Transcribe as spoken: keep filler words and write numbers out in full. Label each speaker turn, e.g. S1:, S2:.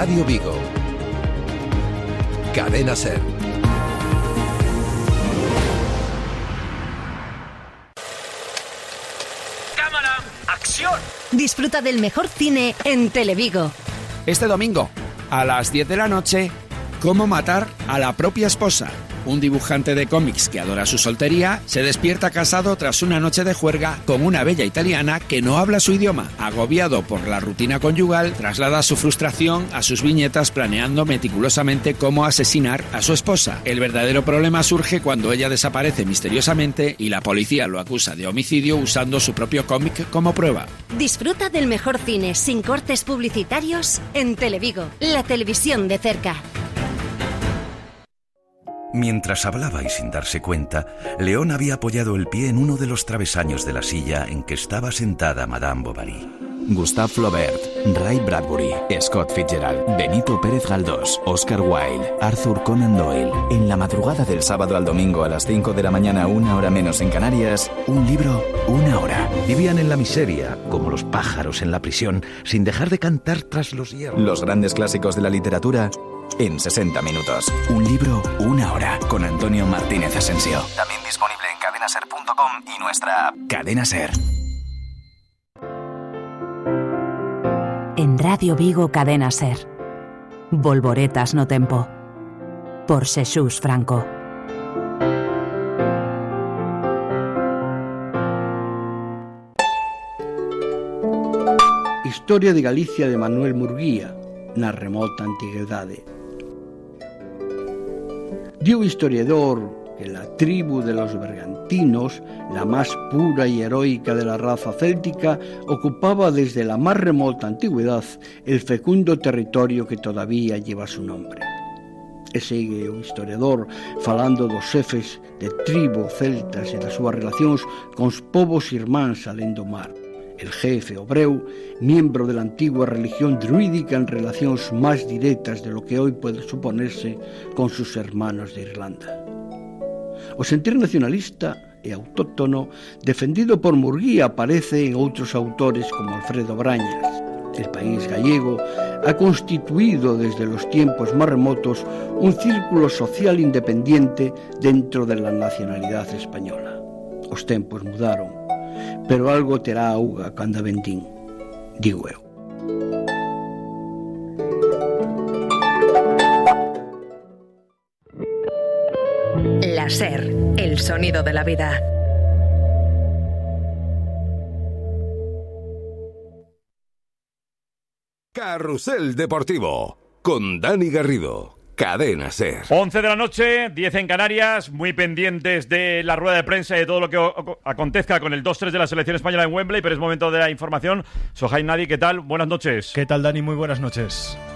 S1: Radio Vigo. Cadena SER.
S2: ¡Cámara! ¡Acción!
S3: Disfruta del mejor cine en Televigo.
S4: Este domingo, a las diez de la noche, ¿Cómo matar a la propia esposa? Un dibujante de cómics que adora su soltería se despierta casado tras una noche de juerga con una bella italiana que no habla su idioma. Agobiado por la rutina conyugal, traslada su frustración a sus viñetas planeando meticulosamente cómo asesinar a su esposa. El verdadero problema surge cuando ella desaparece misteriosamente y la policía lo acusa de homicidio usando su propio cómic como prueba.
S3: Disfruta del mejor cine sin cortes publicitarios en Televigo, la televisión de cerca.
S5: Mientras hablaba y sin darse cuenta, León había apoyado el pie en uno de los travesaños de la silla en que estaba sentada Madame Bovary.
S6: Gustave Flaubert, Ray Bradbury, Scott Fitzgerald, Benito Pérez Galdós, Oscar Wilde, Arthur Conan Doyle. En la madrugada del sábado al domingo a las cinco de la mañana, una hora menos en Canarias, un libro, una hora.
S7: Vivían en la miseria, como los pájaros en la prisión, sin dejar de cantar tras los hierros.
S6: Los grandes clásicos de la literatura en sesenta minutos. Un libro, una hora, con Antonio Martínez Asensio. También disponible en cadena ser punto com y nuestra app Cadena Ser.
S8: En Radio Vigo Cadena Ser. Volvoretas no tempo. Por Xesús Franco.
S9: Historia de Galicia de Manuel Murguía, na remota antiguidade. Dio un historiador que la tribu de los bergantinos, la más pura y heroica de la raza céltica, ocupaba desde la más remota antigüedad el fecundo territorio que todavía lleva su nombre. E segue o historiador falando dos xefes de tribo celtas e das súas relacións con os povos irmáns alén do mar. El jefe obreu, miembro de la antigua religión druídica en relacións más directas de lo que hoy puede suponerse con sus hermanos de Irlanda. O sentir nacionalista e autóctono, defendido por Murguía, aparece en outros autores como Alfredo Brañas. El país gallego ha constituido desde los tiempos más remotos un círculo social independiente dentro de la nacionalidad española. Os tempos mudaron, pero algo terá auga cando vendín, digo eu.
S3: La Ser, el sonido de la vida.
S1: Carrusel Deportivo con Dani Garrido. Cadena Ser.
S10: once de la noche, diez en Canarias, muy pendientes de la rueda de prensa y de todo lo que o- o- acontezca con el dos tres de la selección española en Wembley, pero es momento de la información. Sohail Nadi, ¿qué tal? Buenas noches.
S11: ¿Qué tal, Dani? Muy buenas noches.